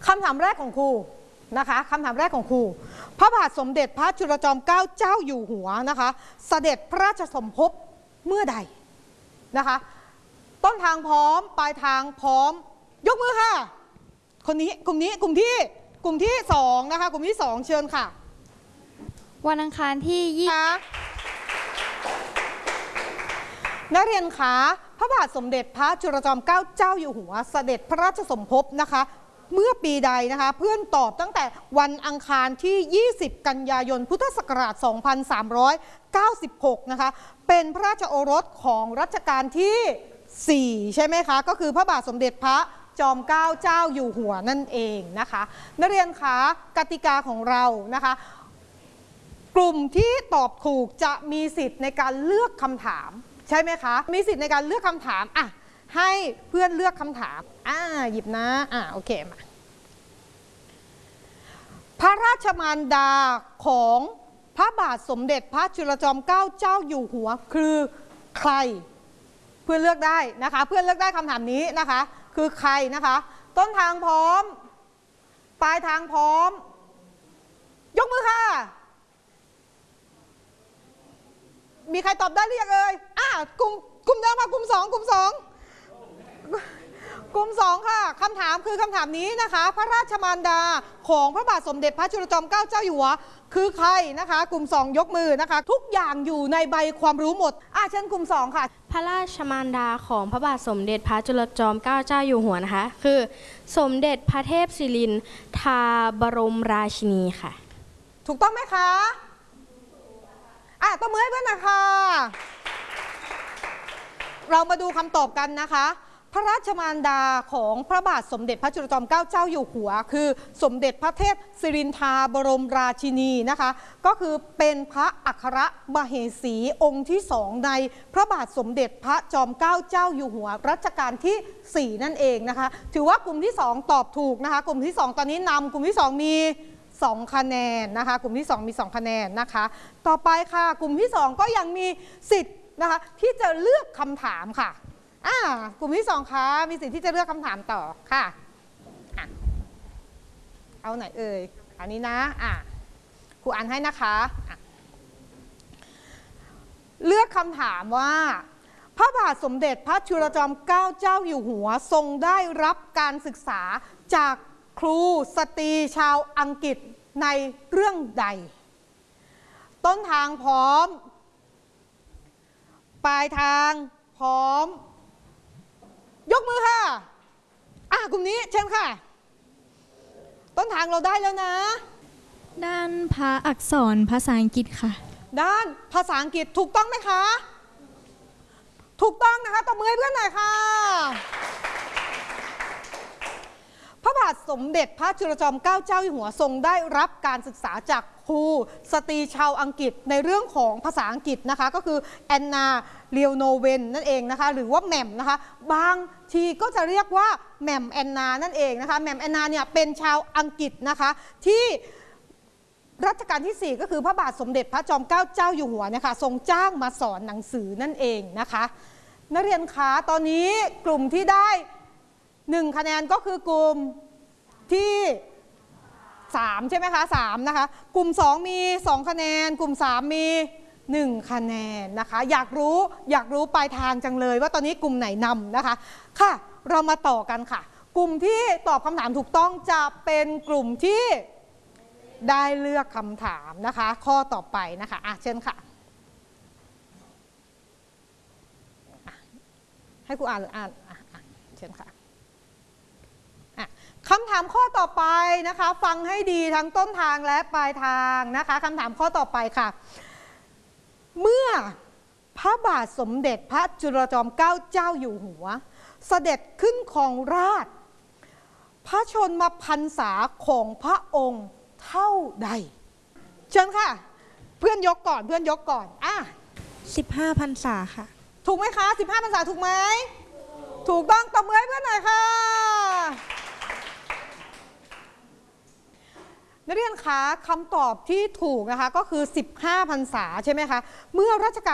คำถามแรกของครูนะคะคำถามแรกของครูพระบาทสมเด็จพระจุลจอมเกล้าเจ้าอยู่หัวนะคะเสด็จพระราชสมภพเมื่อใดนะคะต้นทางพร้อมปลายทางพร้อมยกมือค่ะคนนี้กลุ่มที่2นะคะกลุ่มที่2เชิญค่ะวันอังคารที่นักเรียนคะพระบาทสมเด็จพระจุลจอมเกล้าเจ้าอยู่หัวเสด็จพระราชสมภพนะคะเมื่อปีใดนะคะเพื่อนตอบตั้งแต่วันอังคารที่20กันยายนพุทธศักราช2396นะคะเป็นพระราชโอรสของรัชกาลที่4ใช่ไหมคะก็คือพระบาทสมเด็จพระจอมเกล้าเจ้าอยู่หัวนั่นเองนะคะนักเรียนคะกติกาของเรานะคะกลุ่มที่ตอบถูกจะมีสิทธิ์ในการเลือกคำถามใช่ไหมคะมีสิทธิ์ในการเลือกคำถามอ่ะให้เพื่อนเลือกคำถามหยิบนะโอเคมาพระราชมารดาของพระบาทสมเด็จพระจุลจอมเกล้าเจ้าอยู่หัวคือใครเพื่อนเลือกได้นะคะเพื่อนเลือกได้คำถามนี้นะคะคือใครนะคะต้นทางพร้อมปลายทางพร้อมยกมือค่ะมีใครตอบได้หรือยังเอ่ยกลุ่มเดิมค่ะกลุ่ม2ค่ะคำถามคือคำถามนี้นะคะพระราชมารดาของพระบาทสมเด็จพระจุลจอมเกล้าเจ้าอยู่หัวคือใครนะคะกลุ่ม2ยกมือนะคะทุกอย่างอยู่ในใบความรู้หมดเชิญกลุ่ม2ค่ะพระราชมารดาของพระบาทสมเด็จพระจุลจอมเกล้าเจ้าอยู่หัวนะคะคือสมเด็จพระเทพศิรินทราบรมราชินีค่ะถูกต้องไหมคะตบมือให้เพื่อนนะคะเรามาดูคำตอบกันนะคะพระราชมารดาของพระบาทสมเด็จพระจุลจอมเกล้าเจ้าอยู่หัวคือสมเด็จพระเทพศิรินทราบรมราชินีนะคะก็คือเป็นพระอัครมเหสีองค์ที่2ในพระบาทสมเด็จพระจอมเกล้าเจ้าอยู่หัวรัชกาลที่4นั่นเองนะคะถือว่ากลุ่มที่2ตอบถูกนะคะกลุ่มที่2ตอนนี้นำกลุ่มที่2มี2คะแนนนะคะกลุ่มที่2มี2คะแนนนะคะต่อไปค่ะกลุ่มที่2ก็ยังมีสิทธิ์นะคะที่จะเลือกคำถามค่ะกลุ่มที่2คะมีสิทธิ์ที่จะเลือกคำถามต่อค่ะเอาไหนเอ่ยอันนี้นะครูอ่านให้นะคะเลือกคำถามว่าพระบาทสมเด็จพระจุลจอมเกล้าเจ้าอยู่หัวทรงได้รับการศึกษาจากครูสตรีชาวอังกฤษในเรื่องใดต้นทางพร้อมปลายทางพร้อมยกมือค่ะกลุ่มนี้เชิญค่ะต้นทางเราได้แล้วนะด้านพระอักษรภาษาอังกฤษค่ะด้านภาษาอังกฤษถูกต้องไหมคะถูกต้องนะคะตบมือให้เพื่อนหน่อยค่ะพระบาทสมเด็จพระจุลจอมเกล้าเจ้าอยู่หัวทรงได้รับการศึกษาจากครูสตรีชาวอังกฤษในเรื่องของภาษาอังกฤษนะคะก็คือแอนนาเลียวโนเวนนั่นเองนะคะหรือว่าแหม่มนะคะบางทีก็จะเรียกว่าแหม่มแอนนานั่นเองนะคะแหม่มแอนนาเนี่ยเป็นชาวอังกฤษนะคะที่รัชกาลที่4ก็คือพระบาทสมเด็จพระจอมเกล้าเจ้าอยู่หัวเนี่ยค่ะทรงจ้างมาสอนหนังสือนั่นเองนะคะนักเรียนคะตอนนี้กลุ่มที่ได้1คะแนนก็คือกลุ่มที่3ใช่ไหมคะ3นะคะกลุ่ม2มี2คะแนนกลุ่ม3มี1คะแนนนะคะอยากรู้ปลายทางจังเลยว่าตอนนี้กลุ่มไหนนำนะคะค่ะเรามาต่อกันค่ะกลุ่มที่ตอบคำถามถูกต้องจะเป็นกลุ่มที่ได้เลือกคำถามนะคะข้อต่อไปนะคะเชิญค่ะให้ครูอ่านเชิญค่ะคำถามข้อต่อไปนะคะฟังให้ดีทั้งต้นทางและปลายทางนะคะคำถามข้อต่อไปค่ะเมื่อพระบาทสมเด็จพระจุลจอมเกล้าเจ้าอยู่หัวเสด็จขึ้นครองราชย์พระชนมพรรษาของพระองค์เท่าใดเชิญค่ะเพื่อนยกก่อน 15 พรรษาค่ะถูกไหมคะ15 พรรษาถูกไหมถูกต้องตบมือให้เพื่อนหน่อยค่ะนักเรียนคะคำตอบที่ถูกนะคะก็คือ15 พรรษาใช่ไหมคะเมื่อรัชกาล